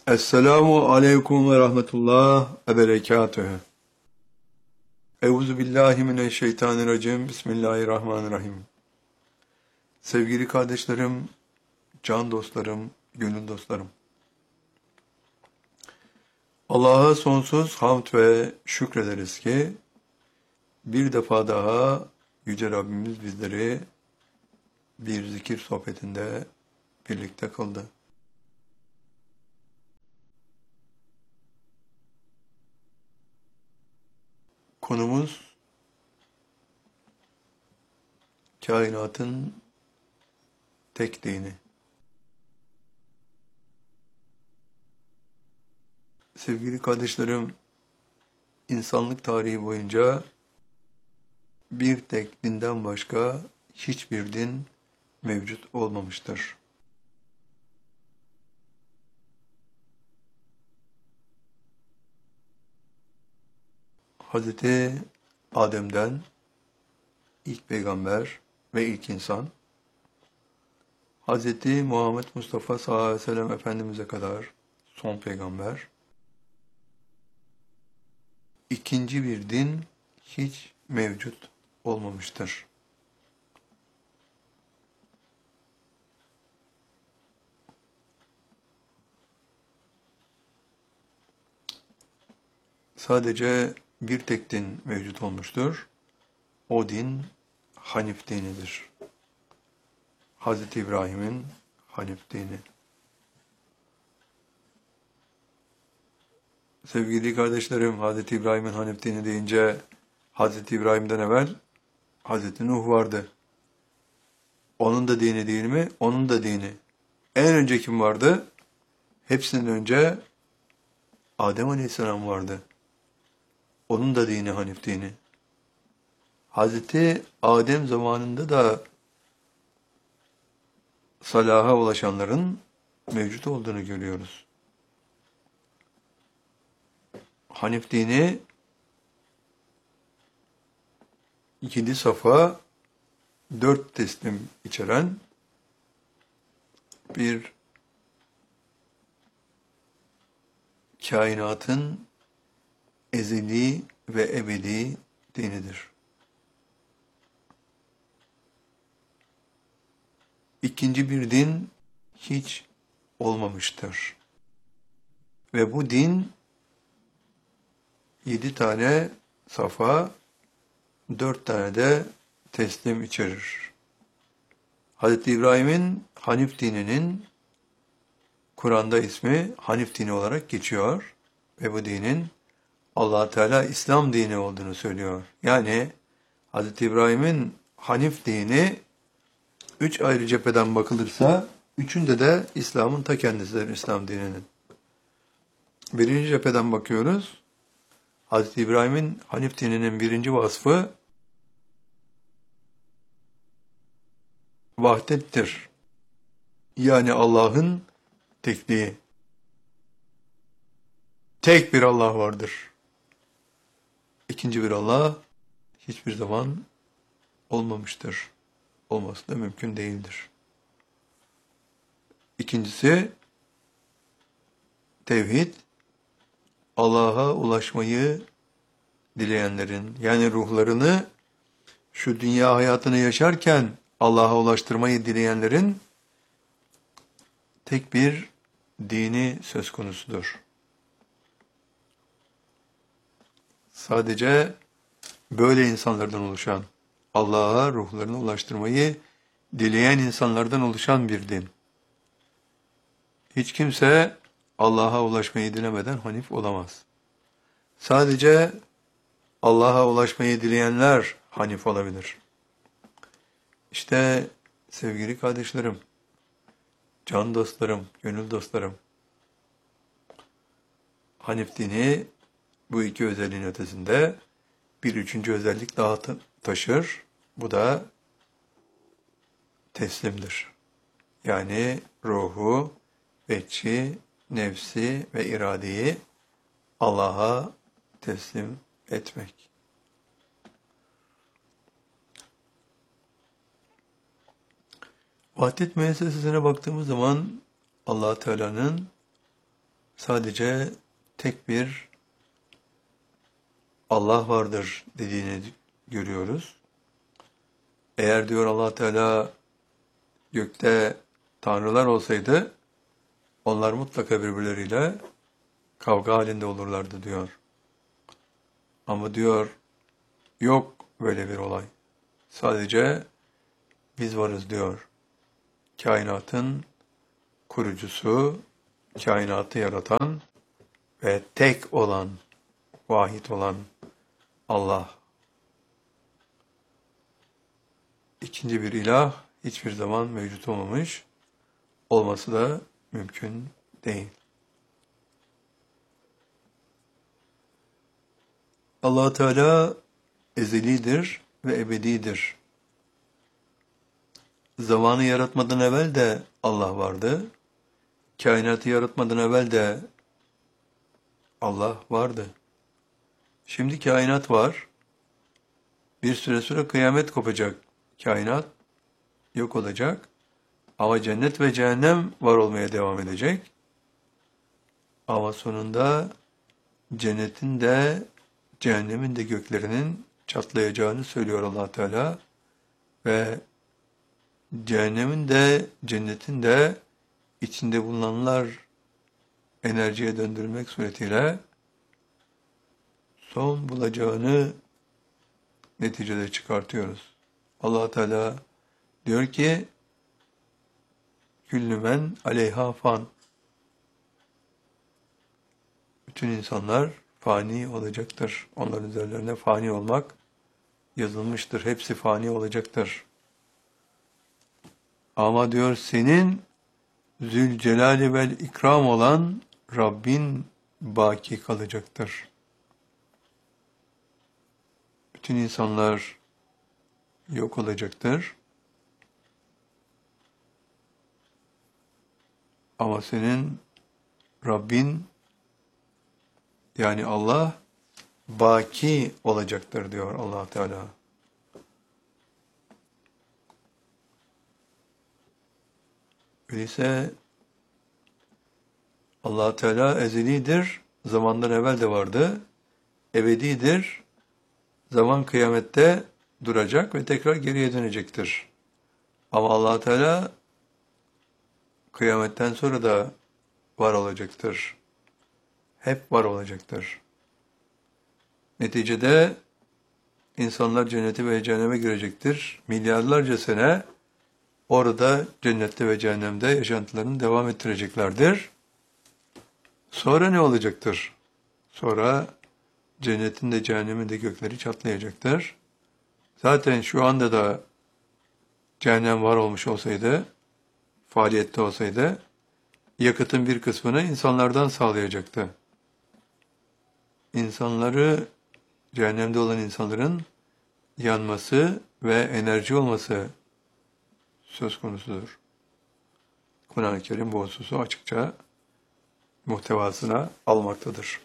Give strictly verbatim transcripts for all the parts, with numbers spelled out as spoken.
Esselamu aleyküm ve rahmetullah ve berekatühü. Euzu billahi mineşşeytanirracim. Bismillahirrahmanirrahim. Sevgili kardeşlerim, can dostlarım, gönül dostlarım. Allah'a sonsuz hamd ve şükrederiz ki bir defa daha Yüce Rabbimiz bizleri bir zikir sohbetinde birlikte kıldı. Konumuz kainatın tek dini. Sevgili kardeşlerim, insanlık tarihi boyunca bir tek dinden başka hiçbir din mevcut olmamıştır. Hazreti Adem'den ilk peygamber ve ilk insan, Hazreti Muhammed Mustafa sallallahu aleyhi ve sellem Efendimiz'e kadar son peygamber, ikinci bir din hiç mevcut olmamıştır. Sadece bir tek din mevcut olmuştur. O din Hanif dinidir. Hazreti İbrahim'in Hanif dini. Sevgili kardeşlerim, Hazreti İbrahim'in Hanif dini deyince Hazreti İbrahim'den evvel Hazreti Nuh vardı. Onun da dini değil mi? Onun da dini. En önce kim vardı? Hepsinden önce Adem Aleyhisselam vardı. Onun da dini Hanif dini. Hazreti Adem zamanında da salaha ulaşanların mevcut olduğunu görüyoruz. Hanif dini yedi safa, dört teslim içeren bir kainatın ezeli ve ebedi dinidir. İkinci bir din hiç olmamıştır. Ve bu din yedi tane safa, dört tane de teslim içerir. Hazreti İbrahim'in Hanif dininin Kur'an'da ismi Hanif dini olarak geçiyor ve bu dinin Allah Teala İslam dini olduğunu söylüyor. Yani Hazreti İbrahim'in Hanif dini üç ayrı cepheden bakılırsa üçünde de İslam'ın ta kendisidir, İslam dininin. Birinci cepheden bakıyoruz. Hazreti İbrahim'in Hanif dininin birinci vasfı vahdettir. Yani Allah'ın tekliği. Tek bir Allah vardır. İkinci bir Allah hiçbir zaman olmamıştır. Olması da mümkün değildir. İkincisi, tevhid, Allah'a ulaşmayı dileyenlerin, yani ruhlarını şu dünya hayatını yaşarken Allah'a ulaştırmayı dileyenlerin tek bir dini söz konusudur. Sadece böyle insanlardan oluşan, Allah'a ruhlarını ulaştırmayı dileyen insanlardan oluşan bir din. Hiç kimse Allah'a ulaşmayı dilemeden Hanif olamaz. Sadece Allah'a ulaşmayı dileyenler Hanif olabilir. İşte sevgili kardeşlerim, can dostlarım, gönül dostlarım, Hanif dini bu iki özelliğin ötesinde bir üçüncü özellik daha taşır. Bu da teslimdir. Yani ruhu, vecci, nefsi ve iradeyi Allah'a teslim etmek. Vahdet müessesesine baktığımız zaman Allah Teala'nın sadece tek bir Allah vardır dediğini görüyoruz. Eğer diyor Allah Teala gökte tanrılar olsaydı onlar mutlaka birbirleriyle kavga halinde olurlardı diyor. Ama diyor yok böyle bir olay. Sadece biz varız diyor. Kainatın kurucusu, kainatı yaratan ve tek olan, vahid olan Allah. İkinci bir ilah hiçbir zaman mevcut olmamış, olması da mümkün değil. Allah Teala ezelidir ve ebedidir. Zamanı yaratmadan evvel de Allah vardı. Kainatı yaratmadan evvel de Allah vardı. Şimdi kainat var. Bir süre sonra kıyamet kopacak. Kainat yok olacak. Ama cennet ve cehennem var olmaya devam edecek. Ama sonunda cennetin de cehennemin de göklerinin çatlayacağını söylüyor Allah Teala. Ve cehennemin de cennetin de içinde bulunanlar enerjiye döndürülmek suretiyle son bulacağını neticede çıkartıyoruz. Allah Teala diyor ki Küllü men aleyha fan. Bütün insanlar fani olacaktır. Onların üzerlerine fani olmak yazılmıştır. Hepsi fani olacaktır. Ama diyor senin Zülcelali vel ikram olan Rabbin baki kalacaktır. Bütün insanlar yok olacaktır. Ama senin Rabbin yani Allah baki olacaktır diyor Allah Teala. Öyleyse Allah Teala ezelidir, zamandan evvel de vardı, ebedidir, zaman kıyamette duracak ve tekrar geriye dönecektir. Ama Allah Teala kıyametten sonra da var olacaktır. Hep var olacaktır. Neticede insanlar cennete ve cehenneme girecektir. Milyarlarca sene orada cennette ve cehennemde yaşantılarını devam ettireceklerdir. Sonra ne olacaktır? Sonra cennetin de cehennemin de gökleri çatlayacaktır. Zaten şu anda da cehennem var olmuş olsaydı, faaliyette olsaydı, yakıtın bir kısmını insanlardan sağlayacaktı. İnsanları, cehennemde olan insanların yanması ve enerji olması söz konusudur. Kur'an-ı Kerim bu hususu açıkça muhtevasına almaktadır.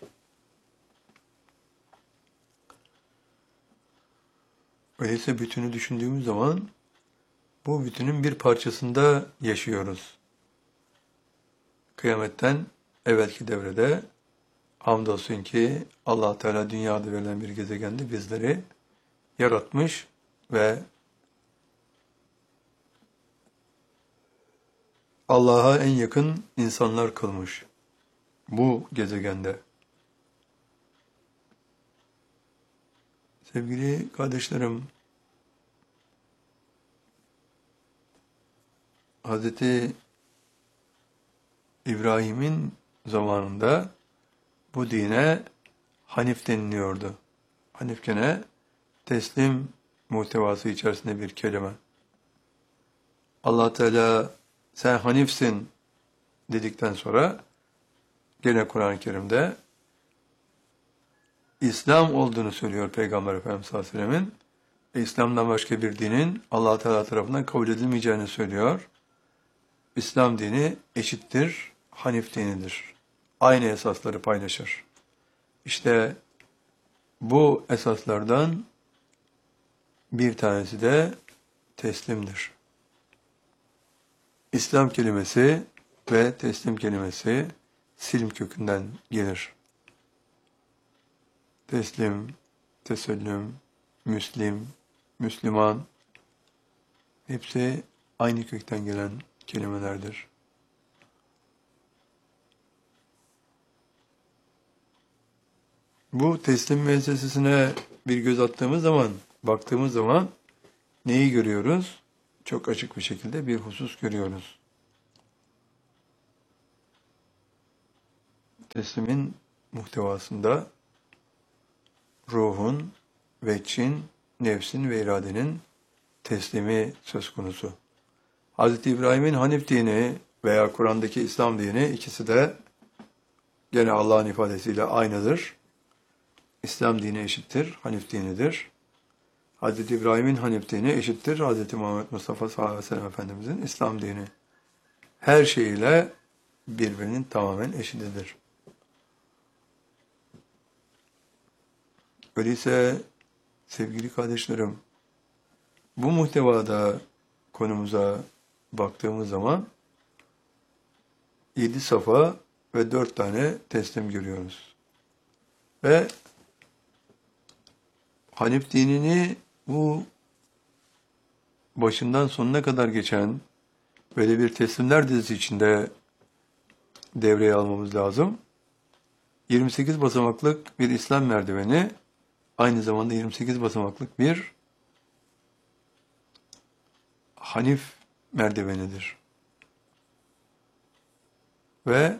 Öyleyse bütünü düşündüğümüz zaman bu bütünün bir parçasında yaşıyoruz. Kıyametten evvelki devrede hamdolsun ki Allah Teala dünyada verilen bir gezegende bizleri yaratmış ve Allah'a en yakın insanlar kılmış bu gezegende. Sevgili kardeşlerim, Hazreti İbrahim'in zamanında bu dine Hanif deniliyordu. Hanif gene teslim muhtevası içerisinde bir kelime. Allah Teala sen Hanifsin dedikten sonra gene Kur'an-ı Kerim'de İslam olduğunu söylüyor Peygamber Efendimiz sallallahu aleyhi ve sellem'in. Ve İslam'dan başka bir dinin Allah Teala tarafından kabul edilmeyeceğini söylüyor. İslam dini eşittir, Hanif dinidir. Aynı esasları paylaşır. İşte bu esaslardan bir tanesi de teslimdir. İslam kelimesi ve teslim kelimesi silm kökünden gelir. Teslim, tesellüm, müslim, müslüman hepsi aynı kökten gelen kelimelerdir. Bu teslim müessesesine bir göz attığımız zaman, baktığımız zaman neyi görüyoruz? Çok açık bir şekilde bir husus görüyoruz. Teslimin muhtevasında ruhun, veçin, nefsin ve iradenin teslimi söz konusu. Hazreti İbrahim'in Hanif dini veya Kur'an'daki İslam dini ikisi de gene Allah'ın ifadesiyle aynıdır. İslam dini eşittir, Hanif dinidir. Hazreti İbrahim'in Hanif dini eşittir, Hazreti Muhammed Mustafa sallallahu aleyhi ve sellem Efendimizin İslam dini. Her şeyiyle birbirinin tamamen eşitidir. Öyleyse sevgili kardeşlerim, bu muhtevada konumuza baktığımız zaman yedi safa ve dört tane teslim görüyoruz. Ve Hanif dinini bu başından sonuna kadar geçen böyle bir teslimler dizisi içinde devreye almamız lazım. yirmi sekiz basamaklık bir İslam merdiveni, aynı zamanda yirmi sekiz basamaklık bir Hanif merdivenidir. Ve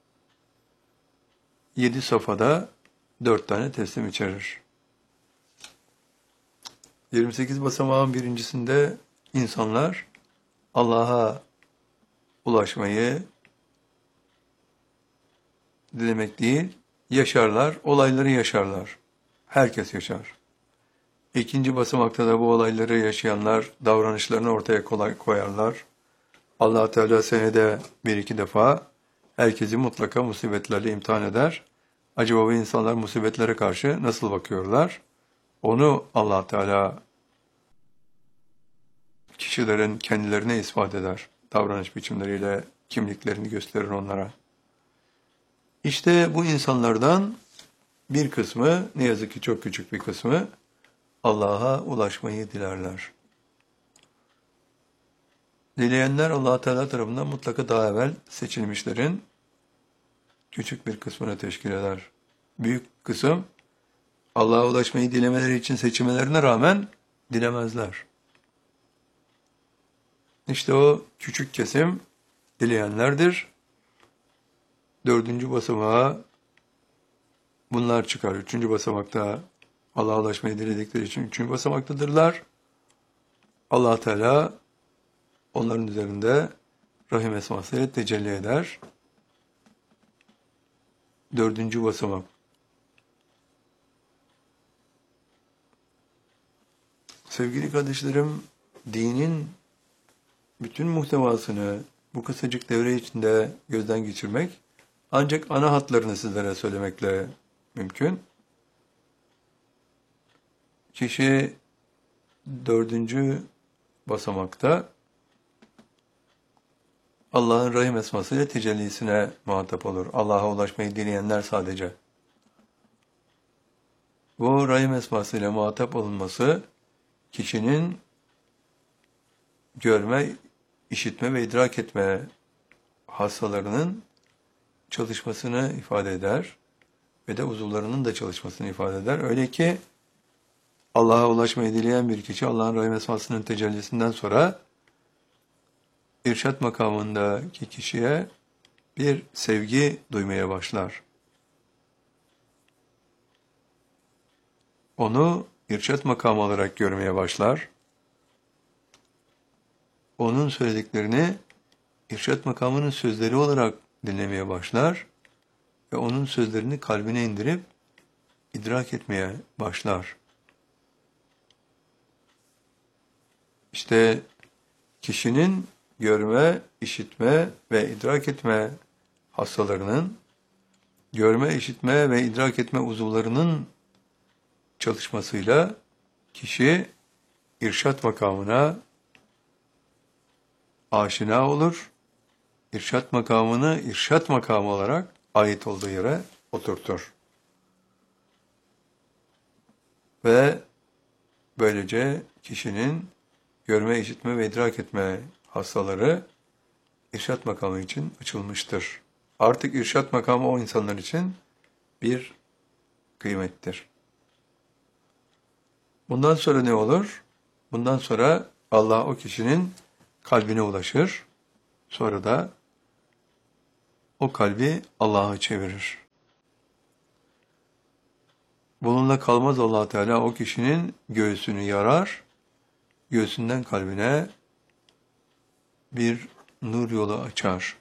yedi safhada dört tane teslim içerir. yirmi sekiz basamağın birincisinde insanlar Allah'a ulaşmayı dilemek değil, yaşarlar, olayları yaşarlar. Herkes yaşar. İkinci basamakta da bu olayları yaşayanlar davranışlarını ortaya kolay koyarlar. Allah Teala senede bir iki defa herkesi mutlaka musibetlerle imtihan eder. Acaba bu insanlar musibetlere karşı nasıl bakıyorlar? Onu Allah Teala kişilerin kendilerine ispat eder. Davranış biçimleriyle kimliklerini gösterir onlara. İşte bu insanlardan bir kısmı, ne yazık ki çok küçük bir kısmı, Allah'a ulaşmayı dilerler. Dileyenler Allah Teala tarafından mutlaka daha evvel seçilmişlerin küçük bir kısmını teşkil eder. Büyük kısım Allah'a ulaşmayı dilemeleri için seçilmelerine rağmen dilemezler. İşte o küçük kesim dileyenlerdir. Dördüncü basamağa bunlar çıkar. Üçüncü basamakta Allah'a ulaşmayı diledikleri için üçüncü basamaktadırlar. Allah Teala onların üzerinde rahim esmasıyla tecelli eder. Dördüncü basamak. Sevgili kardeşlerim, dinin bütün muhtevasını bu kısacık devre içinde gözden geçirmek, ancak ana hatlarını sizlere söylemekle mümkün. Kişi dördüncü basamakta Allah'ın rahim esmasıyla tecellisine muhatap olur. Allah'a ulaşmayı dileyenler sadece. Bu rahim esmasıyla muhatap olunması, kişinin görme, işitme ve idrak etme hastalarının çalışmasını ifade eder ve de uzuvlarının da çalışmasını ifade eder. Öyle ki Allah'a ulaşmayı dileyen bir kişi Allah'ın rahim esmasının tecellisinden sonra irşat makamındaki kişiye bir sevgi duymaya başlar. Onu irşat makamı olarak görmeye başlar. Onun söylediklerini irşat makamının sözleri olarak dinlemeye başlar ve onun sözlerini kalbine indirip idrak etmeye başlar. İşte kişinin görme, işitme ve idrak etme hastalarının, görme, işitme ve idrak etme uzuvlarının çalışmasıyla kişi irşat makamına aşina olur. İrşat makamını irşat makamı olarak ait olduğu yere oturtur. Ve böylece kişinin görme, işitme ve idrak etme hastaları irşat makamı için açılmıştır. Artık irşat makamı o insanlar için bir kıymettir. Bundan sonra ne olur? Bundan sonra Allah o kişinin kalbine ulaşır. Sonra da o kalbi Allah'a çevirir. Bununla kalmaz Allah Teala, o kişinin göğsünü yarar, göğsünden kalbine bir nur yolu açar.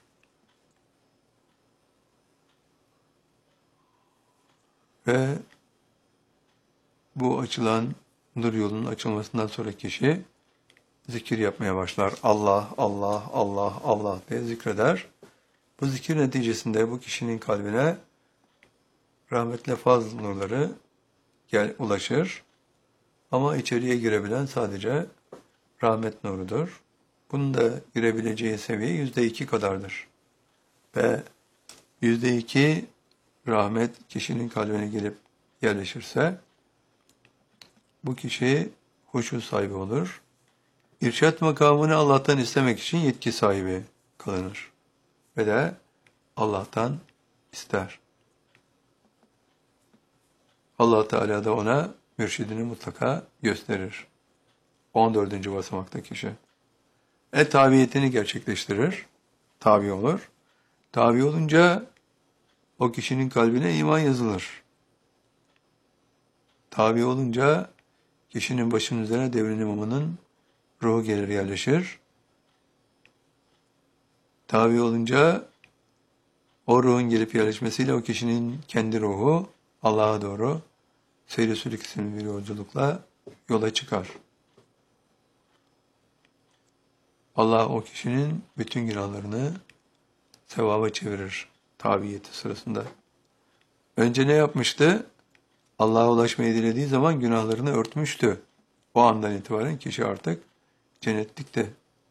Ve bu açılan nur yolunun açılmasından sonra kişi zikir yapmaya başlar. Allah, Allah, Allah, Allah diye zikreder. Bu zikir neticesinde bu kişinin kalbine rahmetle fazl nurları gel, ulaşır. Ama içeriye girebilen sadece rahmet nurudur. Bunun da girebileceği seviye yüzde iki kadardır. Ve yüzde iki rahmet kişinin kalbine gelip yerleşirse bu kişi huşu sahibi olur. İrşat makamını Allah'tan istemek için yetki sahibi kılınır. Ve de Allah'tan ister. Allah Teala da ona mürşidini mutlaka gösterir. on dördüncü basamakta kişi. E tabiyetini gerçekleştirir. Tabi olur. Tabi olunca o kişinin kalbine iman yazılır. Tabi olunca kişinin başının üzerine devrin imamının ruhu gelir yerleşir. Tabi olunca o ruhun gelip yerleşmesiyle o kişinin kendi ruhu Allah'a doğru seyri sülük isimli bir yolculukla yola çıkar. Allah o kişinin bütün günahlarını sevaba çevirir tabiyeti sırasında. Önce ne yapmıştı? Allah'a ulaşmayı dilediği zaman günahlarını örtmüştü. O andan itibaren kişi artık cennetlikte.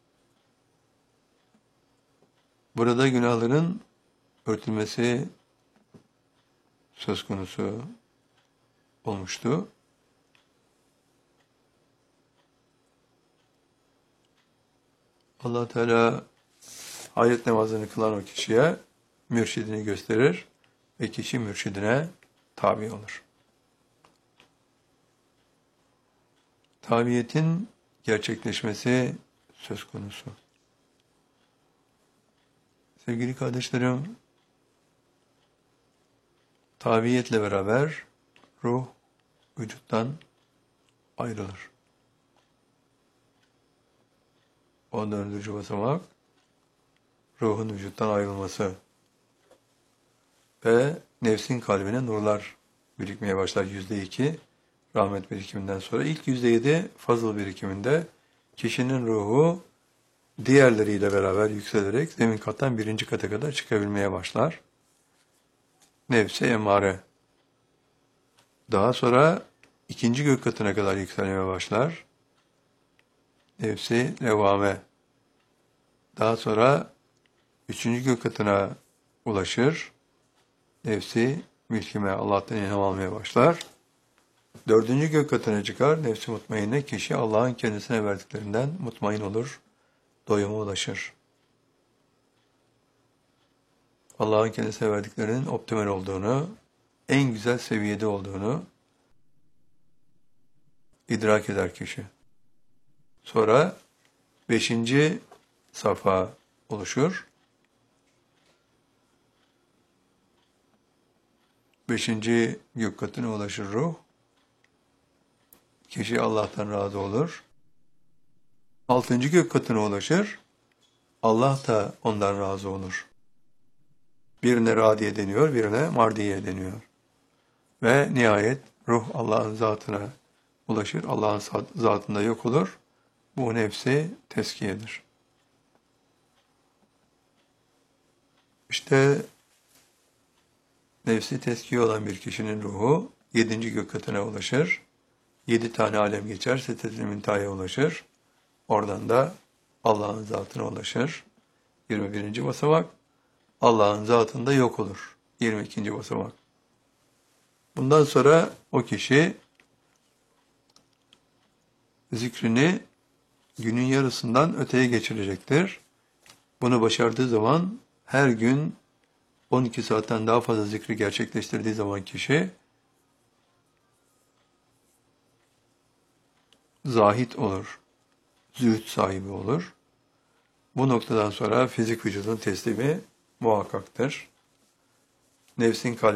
Burada günahların örtülmesi söz konusu olmuştu. Allah Teala hayret namazını kılan o kişiye mürşidini gösterir ve kişi mürşidine tabi olur. Tabiyetin gerçekleşmesi söz konusu. Sevgili kardeşlerim, tabiyetle beraber ruh vücuttan ayrılır. on dördüncü basamak, ruhun vücuttan ayrılması ve nefsin kalbine nurlar birikmeye başlar. Yüzde iki rahmet birikiminden sonra ilk yüzde yedi fazıl birikiminde kişinin ruhu diğerleriyle beraber yükselerek zemin kattan birinci kata kadar çıkabilmeye başlar. Nefsi emare. Daha sonra ikinci gök katına kadar yükselmeye başlar. Nefsi levvame. Daha sonra üçüncü gök katına ulaşır. Nefsi mülkime, Allah'tan ilham almaya başlar. Dördüncü gök katına çıkar. Nefsi mutmainne, kişi Allah'ın kendisine verdiklerinden mutmain olur. Doyuma ulaşır. Allah'ın kendisine verdiklerinin optimal olduğunu, en güzel seviyede olduğunu idrak eder kişi. Sonra beşinci safha oluşur. Beşinci gök katına ulaşır ruh. Kişi Allah'tan razı olur. Altıncı gök katına ulaşır. Allah da ondan razı olur. Birine radiye deniyor, birine mardiye deniyor. Ve nihayet ruh Allah'ın zatına ulaşır. Allah'ın zatında yok olur. Bu nefsi teskiyedir. İşte nefsi teskiye olan bir kişinin ruhu yedinci gök katına ulaşır. Yedi tane alem geçer, Sedretil Münteha'ya ulaşır. Oradan da Allah'ın zatına ulaşır. yirmi birinci basamak, Allah'ın zatında yok olur. yirmi ikinci basamak. Bundan sonra o kişi zikrini günün yarısından öteye geçirecektir. Bunu başardığı zaman her gün on iki saatten daha fazla zikri gerçekleştirdiği zaman kişi zahit olur, zühd sahibi olur. Bu noktadan sonra fizik vücudun teslimi muhakkaktır. Nefsin kalbi